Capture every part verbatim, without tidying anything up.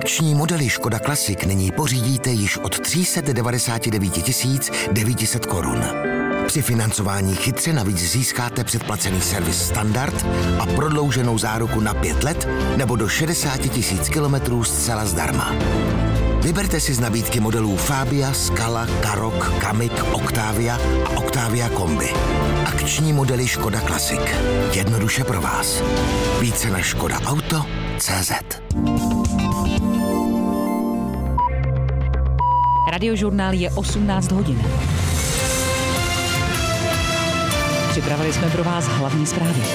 Akční modely Škoda Classic nyní pořídíte již od tři sta devadesát devět tisíc devět set korun. Při financování chytře navíc získáte předplacený servis standard a prodlouženou záruku na pět let nebo do šedesát tisíc kilometrů zcela zdarma. Vyberte si z nabídky modelů Fabia, Scala, Karoq, Kamiq, Octavia a Octavia Kombi. Akční modely Škoda Classic. Jednoduše pro vás. Více na škoda auto tečka cé zet. Radiožurnál je osmnáct hodin. Připravili jsme pro vás hlavní zprávy.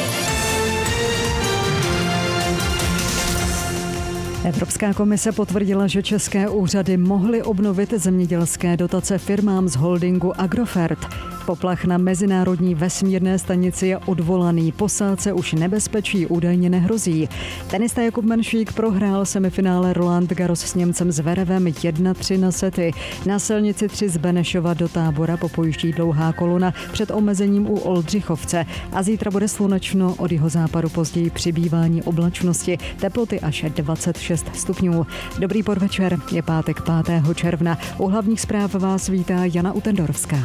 Evropská komise potvrdila, že české úřady mohly obnovit zemědělské dotace firmám z holdingu Agrofert. Poplach na mezinárodní vesmírné stanici je odvolaný. Posádce už nebezpečí údajně nehrozí. Tenista Jakub Menšík prohrál semifinále Roland Garros s Němcem Zverevem jedna tři na sety. Na silnici tři z Benešova do Tábora popojíždí dlouhá kolona před omezením u Oldřichovce. A zítra bude slunečno, od jihozápadu později přibývání oblačnosti, teploty až dvacet šest stupňů. Dobrý podvečer, je pátek pátého června. U hlavních zpráv vás vítá Jana Utendorská.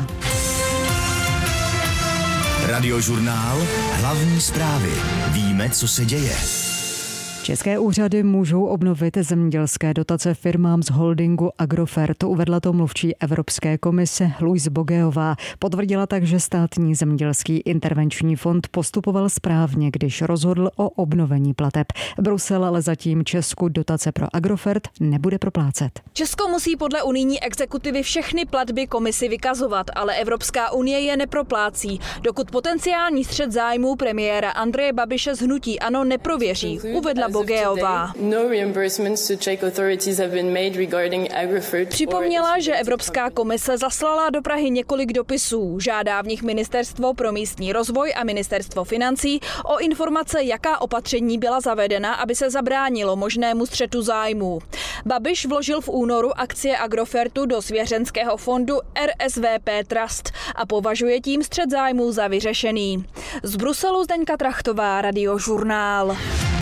Radiožurnál, hlavní zprávy. Víme, co se děje. České úřady můžou obnovit zemědělské dotace firmám z holdingu Agrofert, uvedla to mluvčí Evropské komise Louise Bogeová. Potvrdila tak, že státní zemědělský intervenční fond postupoval správně, když rozhodl o obnovení plateb. Brusel ale zatím Česku dotace pro Agrofert nebude proplácet. Česko musí podle unijní exekutivy všechny platby komisi vykazovat, ale Evropská unie je neproplácí, dokud potenciální střet zájmů premiéra Andreje Babiše z hnutí ANO neprověří, uvedla Bogeová. Připomněla, že Evropská komise zaslala do Prahy několik dopisů. Žádá v nich Ministerstvo pro místní rozvoj a Ministerstvo financí o informace, jaká opatření byla zavedena, aby se zabránilo možnému střetu zájmů. Babiš vložil v únoru akcie Agrofertu do svěřenského fondu R S V P Trust a považuje tím střet zájmů za vyřešený. Z Bruselu Zdeňka Trachtová, Radiožurnál.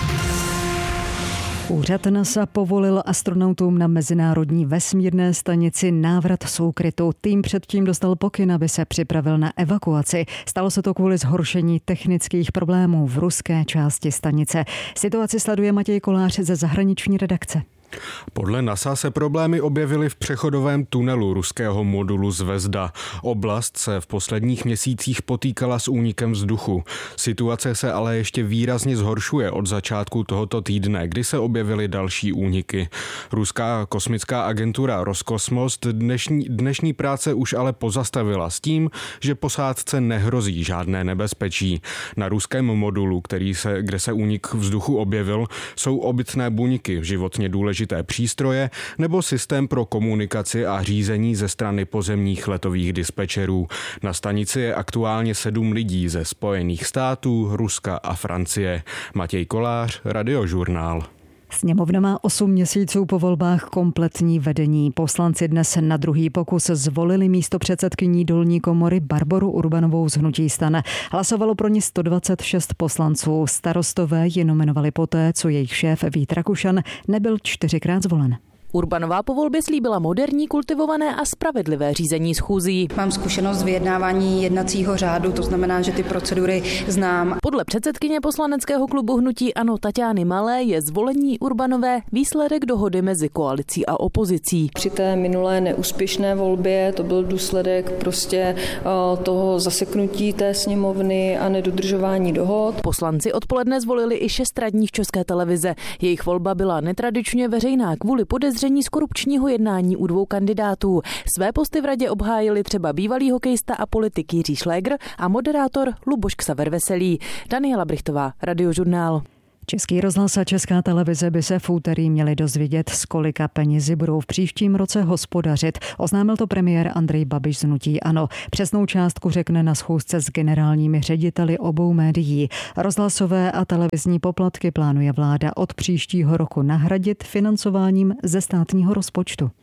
Úřad NASA povolil astronautům na mezinárodní vesmírné stanici návrat soukrytu. Tým předtím dostal pokyn, aby se připravil na evakuaci. Stalo se to kvůli zhoršení technických problémů v ruské části stanice. Situaci sleduje Matěj Kolář ze zahraniční redakce. Podle NASA se problémy objevily v přechodovém tunelu ruského modulu Zvezda. Oblast se v posledních měsících potýkala s únikem vzduchu. Situace se ale ještě výrazně zhoršuje od začátku tohoto týdne, kdy se objevily další úniky. Ruská kosmická agentura Roskosmos dnešní, dnešní práce už ale pozastavila s tím, že posádce nehrozí žádné nebezpečí. Na ruském modulu, který se, kde se únik vzduchu objevil, jsou obytné buňky, životně důležité přístroje nebo systém pro komunikaci a řízení ze strany pozemních letových dispečerů. Na stanici je aktuálně sedm lidí ze Spojených států, Ruska a Francie. Matěj Kolář, Radiožurnál. Sněmovna má osm měsíců po volbách kompletní vedení. Poslanci dnes na druhý pokus zvolili místopředsedkyní dolní komory Barboru Urbanovou z hnutí STAN. Hlasovalo pro ní sto dvacet šest poslanců. Starostové ji nominovali poté, co jejich šéf Vít Rakušan nebyl čtyřikrát zvolen. Urbanová po volbě slíbila moderní, kultivované a spravedlivé řízení schůzí. Mám zkušenost z vyjednávání jednacího řádu, to znamená, že ty procedury znám. Podle předsedkyně poslaneckého klubu hnutí ANO Taťány Malé je zvolení Urbanové výsledek dohody mezi koalicí a opozicí. Při té minulé neúspěšné volbě to byl důsledek prostě toho zaseknutí té sněmovny a nedodržování dohod. Poslanci odpoledne zvolili i šest radních České televize. Jejich volba byla netradičně veřejná kvůli podezření z korupčního jednání u dvou kandidátů. Své posty v radě obhájili třeba bývalý hokejista a politik Jiří Šlégr a moderátor Luboš Ksaver Veselý. Daniela Brichtová, Radiožurnál. Český rozhlas a Česká televize by se v úterý měli dozvědět, s kolika penězi budou v příštím roce hospodařit. Oznámil to premiér Andrej Babiš z hnutí ANO. Přesnou částku řekne na schůzce s generálními řediteli obou médií. Rozhlasové a televizní poplatky plánuje vláda od příštího roku nahradit financováním ze státního rozpočtu.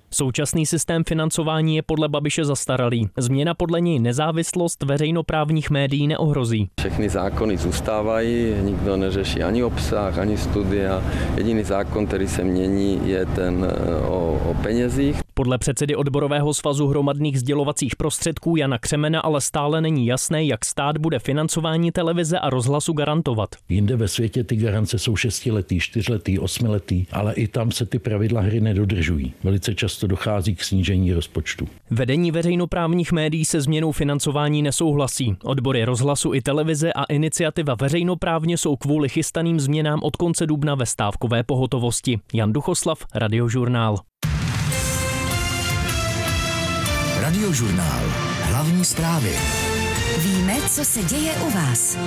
Současný systém financování je podle Babiše zastaralý. Změna podle něj nezávislost veřejnoprávních médií neohrozí. Všechny zákony zůstávají, nikdo neřeší ani obsah, ani studia. Jediný zákon, který se mění, je ten o, o penězích. Podle předsedy odborového svazu hromadných sdělovacích prostředků Jana Křemena ale stále není jasné, jak stát bude financování televize a rozhlasu garantovat. Jinde ve světě ty garance jsou šestiletý, čtyřletý, osmiletý, ale i tam se ty pravidla hry nedodržují. Velice často dochází k snížení rozpočtu. Vedení veřejnoprávních médií se změnou financování nesouhlasí. Odbory rozhlasu i televize a iniciativa Veřejnoprávně jsou kvůli chystaným změnám od konce dubna ve stávkové pohotovosti. Jan Duchoslav, Radiožurnál. Radiožurnál. Hlavní zprávy. Víme, co se děje u vás.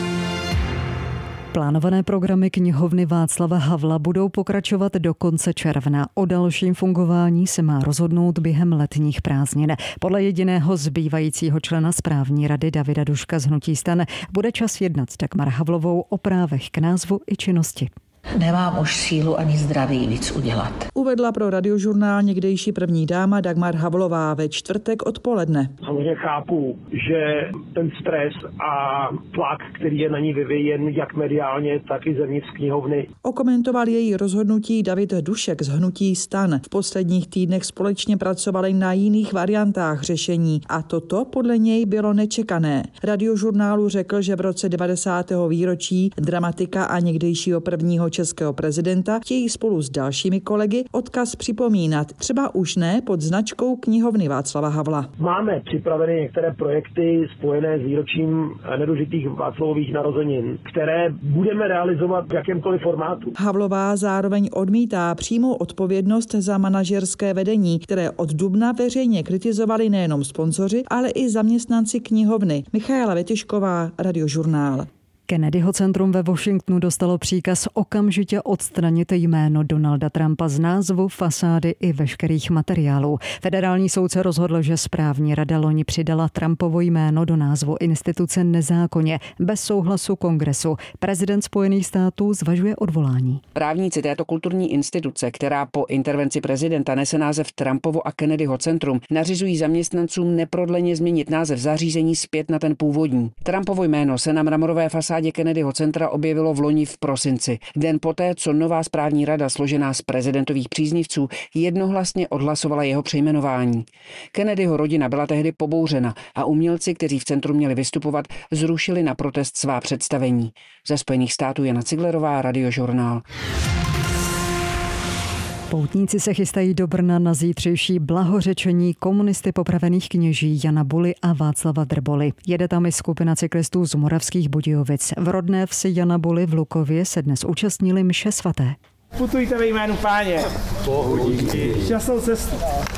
Plánované programy knihovny Václava Havla budou pokračovat do konce června. O dalším fungování se má rozhodnout během letních prázdnin. Podle jediného zbývajícího člena správní rady Davida Duška z hnutí STAN bude čas jednat s Dagmar Havlovou o právech k názvu i činnosti. Nemám už sílu ani zdraví víc udělat. Uvedla pro Radiožurnál někdejší první dáma Dagmar Havlová ve čtvrtek odpoledne. Samozřejmě chápu, že ten stres a tlak, který je na ní vyvíjen jak mediálně, tak i zevnitř knihovny. Okomentoval její rozhodnutí David Dušek z hnutí STAN. V posledních týdnech společně pracovali na jiných variantách řešení a toto podle něj bylo nečekané. Radiožurnálu řekl, že v roce devadesátého výročí dramatika a někdejšího prvního českého prezidenta chtějí spolu s dalšími kolegy odkaz připomínat, třeba už ne pod značkou knihovny Václava Havla. Máme připraveny některé projekty spojené s výročím nedožitých Václavových narozenin, které budeme realizovat v jakémkoliv formátu. Havlová zároveň odmítá přímou odpovědnost za manažerské vedení, které od dubna veřejně kritizovali nejenom sponzoři, ale i zaměstnanci knihovny. Michaela Vetyšková, Radiožurnál. Kennedyho centrum ve Washingtonu dostalo příkaz okamžitě odstranit jméno Donalda Trumpa z názvu, fasády i veškerých materiálů. Federální soud se rozhodl, že správní rada loni přidala Trumpovo jméno do názvu instituce nezákonně, bez souhlasu kongresu. Prezident Spojených států zvažuje odvolání. Právníci této kulturní instituce, která po intervenci prezidenta nese název Trumpovo a Kennedyho centrum, nařizují zaměstnancům neprodleně změnit název zařízení zpět na ten původní. Trumpovo jméno se na mramorové fasádě Kennedyho centra objevilo v loni v prosinci. Den poté, co nová správní rada složená z prezidentových příznivců jednohlasně odhlasovala jeho přejmenování. Kennedyho rodina byla tehdy pobouřena a umělci, kteří v centru měli vystupovat, zrušili na protest svá představení. Ze Spojených států Jana Ciglerová, Radiožurnál. Poutníci se chystají do Brna na zítřejší blahořečení komunisty popravených kněží Jana Buly a Václava Drboly. Jede tam i skupina cyklistů z Moravských Budějovic. V rodné vsi Jana Buly v Lukově se dnes účastnili mše svaté. Putujte ve jménu Páně. Pohodíky. Šťastnou cestu.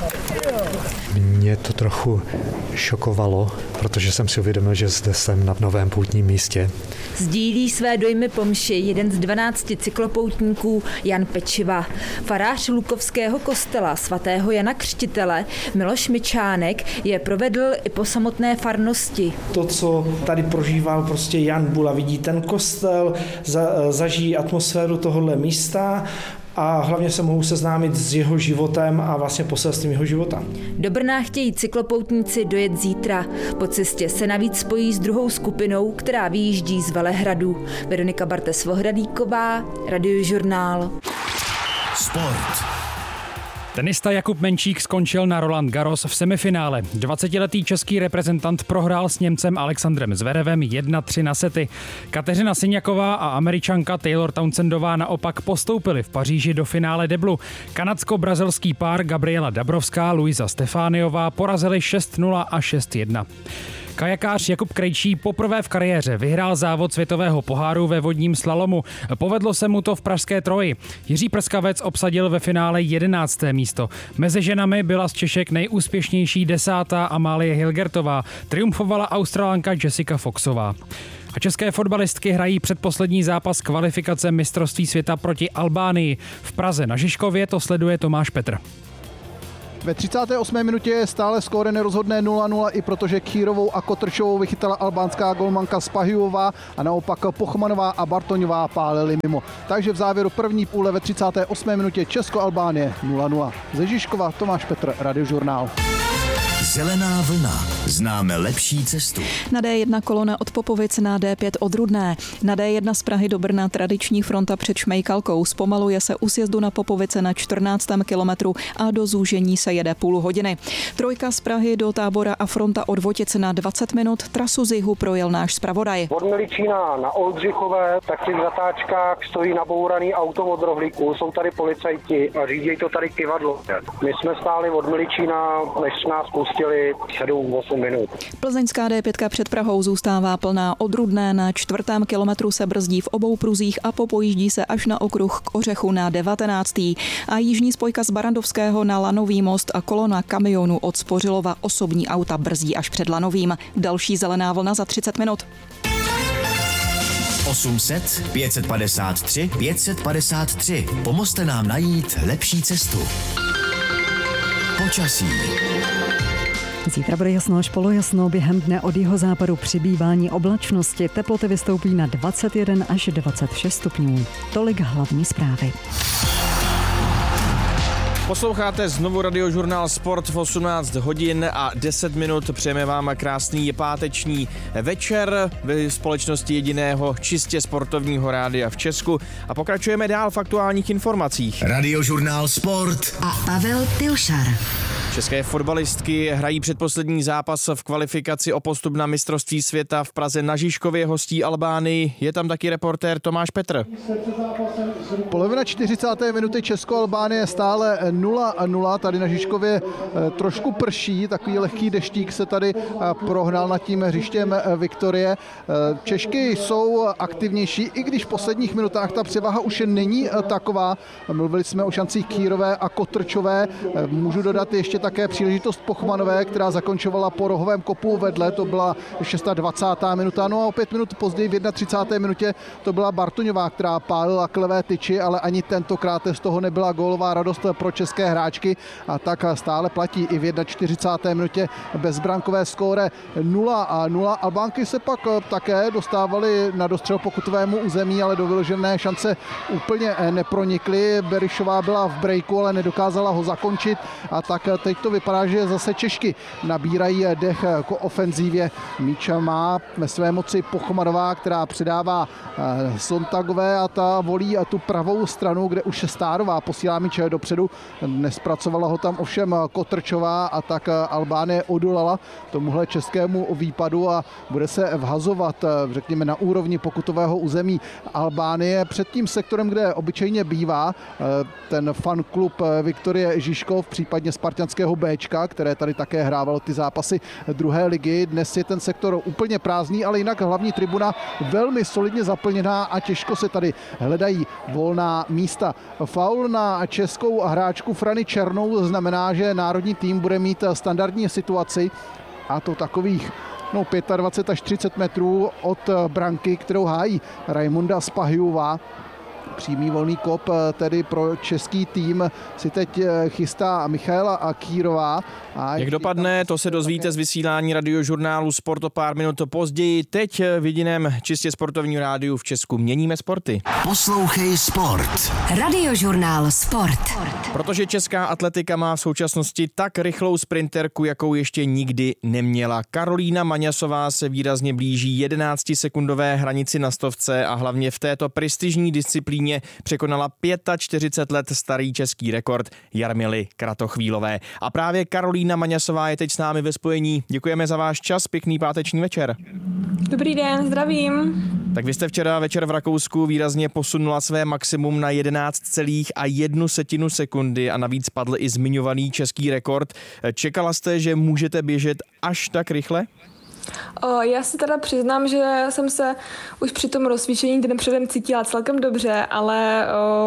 Mě to trochu šokovalo, protože jsem si uvědomil, že zde jsem na novém poutním místě. Sdílí své dojmy po mši jeden z dvanácti cyklopoutníků Jan Pečiva. Farář Lukovského kostela svatého Jana Křtitele Miloš Mičánek je provedl i po samotné farnosti. To, co tady prožíval prostě Jan Bula, vidí ten kostel, za, zažijí atmosféru tohohle místa a hlavně se mohou seznámit s jeho životem a vlastně poselstvím jeho života. Do Brna chtějí cyklopoutníci dojet zítra. Po cestě se navíc spojí s druhou skupinou, která vyjíždí z Velehradu. Veronika Bartes-Vohradíková, Radiožurnál. Sport. Tenista Jakub Menčík skončil na Roland Garros v semifinále. dvacetiletý český reprezentant prohrál s Němcem Alexandrem Zverevem jedna tři na sety. Kateřina Syňaková a Američanka Taylor Townsendová naopak postoupili v Paříži do finále deblu. Kanadsko-brazilský pár Gabriela Dabrovská, Luisa Stefániová porazili šest nula a šest jedna. Kajakář Jakub Krejčí poprvé v kariéře vyhrál závod světového poháru ve vodním slalomu. Povedlo se mu to v pražské Troji. Jiří Prskavec obsadil ve finále jedenácté místo. Mezi ženami byla z Češek nejúspěšnější desátá Amálie Hilgertová. Triumfovala Australanka Jessica Foxová. A české fotbalistky hrají předposlední zápas kvalifikace mistrovství světa proti Albánii. V Praze na Žižkově to sleduje Tomáš Petr. Ve třicáté osmé minutě je stále skóre nerozhodné nula nula, i protože Kýrovou a Kotrčovou vychytala albánská golmanka Spahiová a naopak Pochmanová a Bartoňová pálili mimo. Takže v závěru první půle ve třicáté osmé minutě Česko-Albánie nula nula. Ze Žižkova Tomáš Petr, Radiožurnál. Zelená vlna. Známe lepší cestu. Na D jedna kolona od Popovic na D pět od Rudné. Na D jedna z Prahy do Brna tradiční fronta před Šmejkalkou. Zpomaluje se u sjezdu na Popovice na čtrnáctém kilometru a do zúžení se jede půl hodiny. Trojka z Prahy do Tábora a fronta od Votic na dvacet minut. Trasu z jihu projel náš zpravodaj. Od Miličína na Oldřichové, tak v těch zatáčkách stojí nabouraný auto od rohlíků. Jsou tady policajti a řídí to tady kyvadlo. My jsme stáli od Miličína, než nás pustili sedm osm minut. Plzeňská D pět před Prahou zůstává plná od Rudné, na čtvrtém kilometru se brzdí v obou pruzích a popojíždí se až na okruh k Ořechu na devatenáctý A jižní spojka z Barandovského na Lanový most a kolona kamionů od Spořilova osobní auta brzdí až před Lanovým. Další zelená vlna za třicet minut. osm set, pět set padesát tři, pět set padesát tři. Pomozte nám najít lepší cestu. Počasí. Zítra bude jasno až polojasno, během dne od jihozápadu přibývání oblačnosti, teploty vystoupí na dvacet jedna až dvacet šest stupňů. Tolik hlavní zprávy. Posloucháte znovu Radiožurnál Sport v osmnáct hodin a deset minut. Přejeme vám krásný páteční večer ve společnosti jediného čistě sportovního rádia v Česku a pokračujeme dál v aktuálních informacích. Radiožurnál Sport a Pavel Pilšar. České fotbalistky hrají předposlední zápas v kvalifikaci o postup na mistrovství světa v Praze na Žižkově, hostí Albánii. Je tam taky reportér Tomáš Petr. Polovina čtyřicáté minuty Česko-Albánie stále nula nula. Tady na Žižkově trošku prší, takový lehký deštík se tady prohnal nad tím hřištěm Viktorie. Češky jsou aktivnější, i když v posledních minutách ta převaha už není taková. Mluvili jsme o šancích Kýrové a Kotrčové. Můžu dodat ještě také příležitost Pochmanové, která zakončovala po rohovém kopu vedle, to byla dvacátá šestá minuta, no a o pět minut později v třicáté první minutě to byla Bartoňová, která pálila k levé tyči, ale ani tentokrát z toho nebyla gólová radost pro české hráčky a tak stále platí i v čtyřicáté první minutě bezbrankové skóre nula nula. Albánky se pak také dostávaly na dostřel pokutovému území, ale do vyložené šance úplně nepronikly. Berišová byla v breaku, ale nedokázala ho zakončit a tak teď to vypadá, že zase Češky nabírají dech k ofenzívě. Míč má ve své moci Pochmanová, která předává Sontagové a ta volí tu pravou stranu, kde už Stárová posílá míč dopředu. Nespracovala ho tam ovšem Kotrčová a tak Albánie odolala tomuhle českému výpadu a bude se vhazovat, řekněme, na úrovni pokutového území Albánie před tím sektorem, kde obyčejně bývá ten fanklub Viktorie Žižkov, případně spartanského Béčka, které tady také hrávalo ty zápasy druhé ligy. Dnes je ten sektor úplně prázdný, ale jinak hlavní tribuna velmi solidně zaplněná a těžko se tady hledají volná místa. Faul na českou hráčku Frany Černou znamená, že národní tým bude mít standardní situaci a to takových no, dvacet pět až třicet metrů od branky, kterou hájí Rajmunda Spahiová. Přímý volný kop tedy pro český tým si teď chystá Michaela Kýrová. A jak dopadne, to se dozvíte z vysílání Radiožurnálu Sport o pár minut později. Teď v jediném čistě sportovním rádiu v Česku měníme sporty. Poslouchej Sport. Radiožurnál Sport. Protože česká atletika má v současnosti tak rychlou sprinterku, jakou ještě nikdy neměla. Karolína Maňasová se výrazně blíží jedenáctisekundové hranici na stovce a hlavně v této prestižní disciplíně překonala čtyřicet pět let starý český rekord Jarmily Kratochvílové. A právě Karolína Maňasová je teď s námi ve spojení. Děkujeme za váš čas, pěkný páteční večer. Dobrý den, zdravím. Tak vy jste včera večer v Rakousku výrazně posunula své maximum na jedenáct celá jedna setinu sekundy a navíc padl i zmiňovaný český rekord. Čekala jste, že můžete běžet až tak rychle? O, já si teda přiznám, že jsem se už při tom rozsvíčení den předem cítila celkem dobře, ale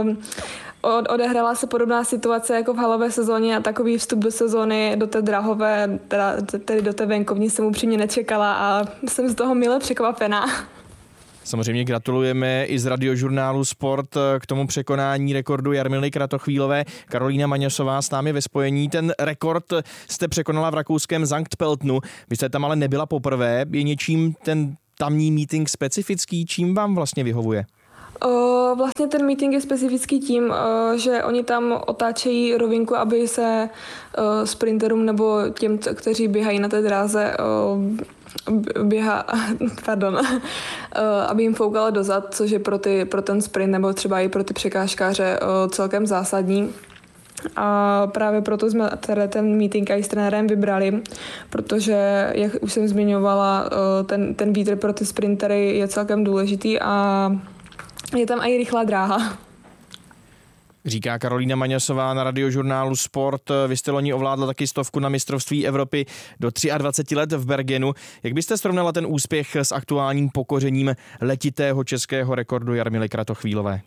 o, odehrála se podobná situace jako v halové sezóně a takový vstup do sezóny, do té drahové, teda, tedy do té venkovní jsem upřímně nečekala a jsem z toho mile překvapená. Samozřejmě gratulujeme i z Radiožurnálu Sport k tomu překonání rekordu Jarmily Kratochvílové. Karolína Maňasová s námi ve spojení. Ten rekord jste překonala v rakouském Sankt Pöltnu. Vy jste tam ale nebyla poprvé. Je něčím ten tamní meeting specifický? Čím vám vlastně vyhovuje? O, vlastně ten meeting je specifický tím, o, že oni tam otáčejí rovinku, aby se o, sprinterům nebo těm, kteří běhají na té dráze, o, běhá, pardon, aby jim foukala dozad, což je pro, ty, pro ten sprint nebo třeba i pro ty překážkáře o, celkem zásadní. A právě proto jsme tady ten meeting i s trenérem vybrali, protože, jak už jsem zmiňovala, ten, ten vítr pro ty sprintery je celkem důležitý a je tam i rychlá dráha. Říká Karolína Maňasová na Radiožurnálu Sport. Vy jste loni ovládla taky stovku na mistrovství Evropy do dvacet tři let v Bergenu. Jak byste srovnala ten úspěch s aktuálním pokořením letitého českého rekordu Jarmily Kratochvílové?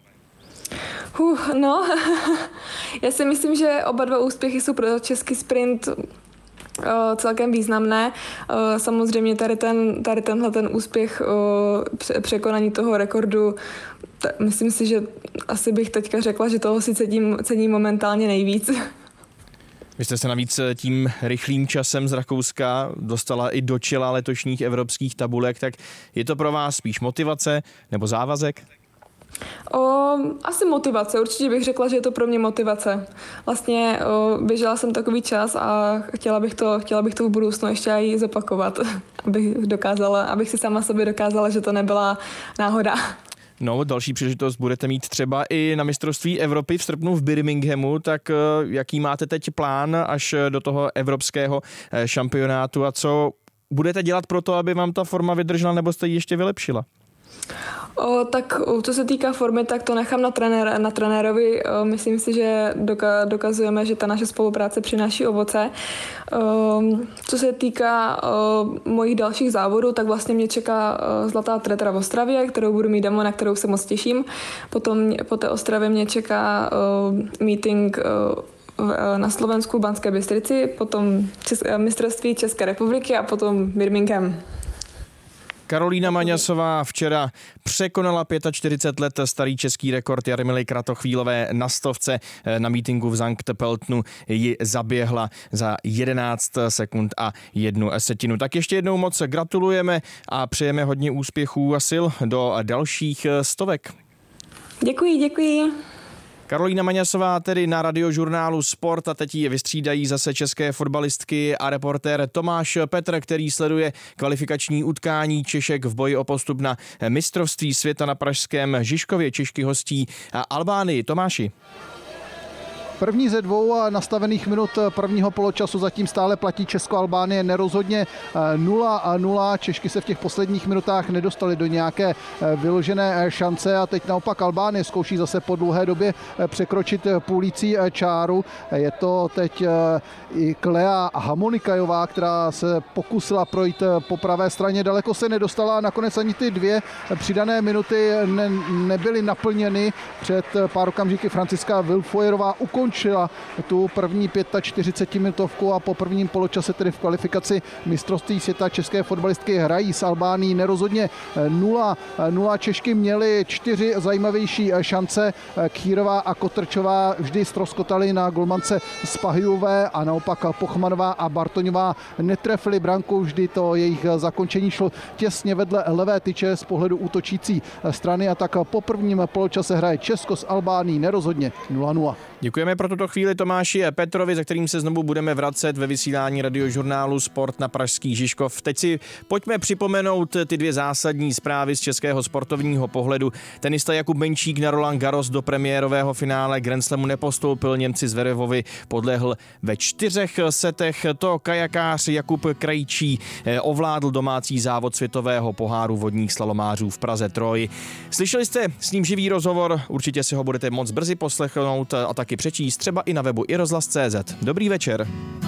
Uh, no, já si myslím, že oba dva úspěchy jsou pro český sprint celkem významné. Samozřejmě tady, ten, tady tenhle ten úspěch překonání toho rekordu, myslím si, že asi bych teďka řekla, že toho si cením, cením momentálně nejvíc. Vy jste se navíc tím rychlým časem z Rakouska dostala i do čela letošních evropských tabulek, tak je to pro vás spíš motivace nebo závazek? O, asi motivace, určitě bych řekla, že je to pro mě motivace. Vlastně o, běžela jsem takový čas a chtěla bych to, chtěla bych to v budoucnu ještě i zopakovat, abych dokázala, abych si sama sobě dokázala, že to nebyla náhoda. No, další příležitost budete mít třeba i na mistrovství Evropy v srpnu v Birminghamu, tak jaký máte teď plán až do toho evropského šampionátu a co budete dělat pro to, aby vám ta forma vydržela nebo jste ji ještě vylepšila? O, tak co se týká formy, tak to nechám na, trenér, na trenérovi. O, myslím si, že doka, dokazujeme, že ta naše spolupráce přináší ovoce. O, co se týká o, mojich dalších závodů, tak vlastně mě čeká o, zlatá tretra v Ostravě, kterou budu mít demo, na kterou se moc těším. Potom po té Ostravě mě čeká o, meeting o, na Slovensku, Banské Bystrici, potom České, mistrovství České republiky a potom Birmingham. Karolína Maňasová včera překonala čtyřicet pět let starý český rekord Jarmily Kratochvílové na stovce. Na mítinku v Sankt Pöltnu ji zaběhla za jedenáct sekund a jednu setinu. Tak ještě jednou moc gratulujeme a přejeme hodně úspěchů a sil do dalších stovek. Děkuji, děkuji. Karolína Maňasová tedy na Radiožurnálu Sport a teď ji vystřídají zase české fotbalistky a reportér Tomáš Petr, který sleduje kvalifikační utkání Češek v boji o postup na mistrovství světa na pražském Žižkově. Češky hostí Albánii. Tomáši. První ze dvou nastavených minut prvního poločasu zatím stále platí Česko-Albánie nerozhodně nula nula. Češky se v těch posledních minutách nedostaly do nějaké vyložené šance a teď naopak Albánie zkouší zase po dlouhé době překročit půlící čáru. Je to teď i Klea Hamonikajová, která se pokusila projít po pravé straně. Daleko se nedostala a nakonec ani ty dvě přidané minuty ne, nebyly naplněny. Před pár okamžiky Franciska Wilfojerová ukončila tu první čtyřicetipětiminutovku a po prvním poločase tedy v kvalifikaci mistrovství světa české fotbalistky hrají s Albánií nerozhodně nula nula. Češky měly čtyři zajímavější šance. Kýrová a Kotrčová vždy ztroskotaly na golmance Spahijové a naopak Pochmanová a Bartoňová netrefily branku. Vždy to jejich zakončení šlo těsně vedle levé tyče z pohledu útočící strany a tak po prvním poločase hraje Česko s Albánií nerozhodně nula nula. Děkujeme pro tuto chvíli Tomáši Petrovi, za kterým se znovu budeme vracet ve vysílání Radiožurnálu Sport na pražský Žižkov. Teď si pojďme připomenout ty dvě zásadní zprávy z českého sportovního pohledu. Tenista Jakub Menčík na Roland Garros do premiérového finále Grand Slamu nepostoupil, Němci Zverevovi podlehl ve čtyřech setech. To kajakář Jakub Krejčí ovládl domácí závod světového poháru vodních slalomářů v Praze Troji. Slyšeli jste s ním živý rozhovor, určitě si ho budete moc brzy poslechnout a taky přečíst třeba i na webu i rozhlas tečka cé zet. Dobrý večer.